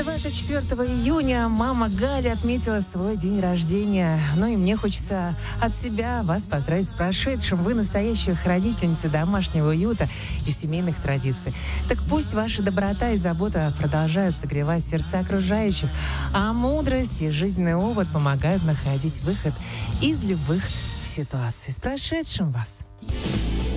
24 июня мама Галя отметила свой день рождения. Ну и мне хочется от себя вас поздравить с прошедшим. Вы настоящая хранительница домашнего уюта и семейных традиций. Так пусть ваша доброта и забота продолжают согревать сердца окружающих, а мудрость и жизненный опыт помогают находить выход из любых ситуаций. С прошедшим вас!